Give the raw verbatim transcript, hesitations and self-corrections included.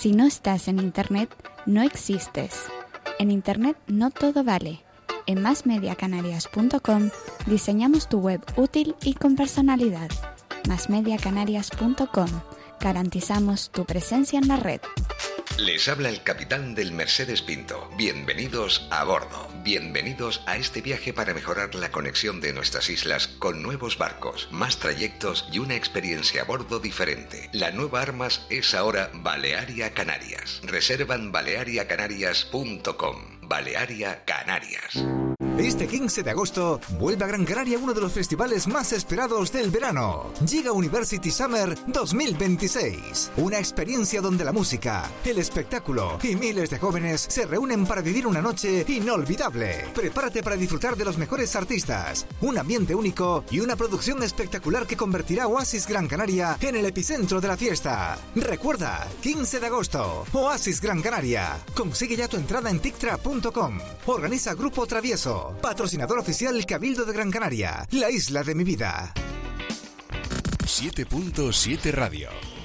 Si no estás en Internet, no existes. En Internet no todo vale. En más media canarias punto com diseñamos tu web útil y con personalidad. más media canarias punto com. Garantizamos tu presencia en la red. Les habla el capitán del Mercedes Pinto. Bienvenidos a bordo. Bienvenidos a este viaje para mejorar la conexión de nuestras islas con nuevos barcos, más trayectos y una experiencia a bordo diferente. La nueva Armas es ahora Balearia Canarias. Reserva en balearia canarias punto com. Balearia Canarias. Este quince de agosto vuelve a Gran Canaria uno de los festivales más esperados del verano. Llega University Summer dos mil veintiséis. Una experiencia donde la música, el espectáculo y miles de jóvenes se reúnen para vivir una noche inolvidable. Prepárate para disfrutar de los mejores artistas, un ambiente único y una producción espectacular que convertirá Oasis Gran Canaria en el epicentro de la fiesta. Recuerda, quince de agosto, Oasis Gran Canaria. Consigue ya tu entrada en tictra punto com. Organiza Grupo Travieso. Patrocinador oficial Cabildo de Gran Canaria, la isla de mi vida. siete punto siete Radio.